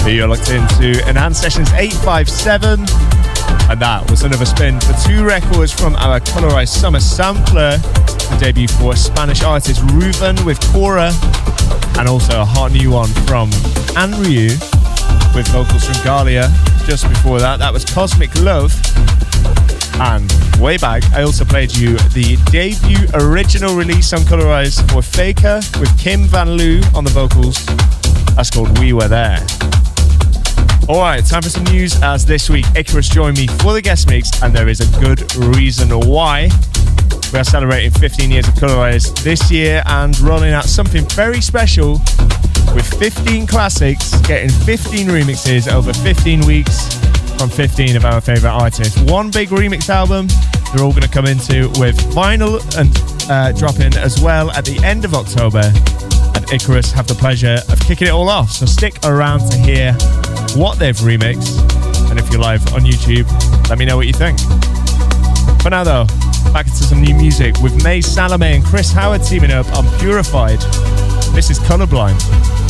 You're locked into Enhanced Sessions 857, and that was another spin for two records from our Colorized Summer Sampler, the debut for Spanish artist Ruven with Cora, and also a hot new one from Anryu with vocals from Galia. Just before that, that was Cosmic Love. And way back, I also played you the debut original release on Colorized for Faker with Kim Van Loo on the vocals. That's called We Were There. Alright, time for some news, as this week Icarus joined me for the guest mix, and there is a good reason why. We are celebrating 15 years of Colorized this year and rolling out something very special with 15 classics, getting 15 remixes over 15 weeks from 15 of our favourite artists. One big remix album they're all going to come into with vinyl and drop in as well at the end of October. And Icarus have the pleasure of kicking it all off, so stick around to hear what they've remixed, and if you're live on YouTube, let me know what you think. For now though, back into some new music with May Salome and Chris Howard teaming up on Purified. This is Colorblind.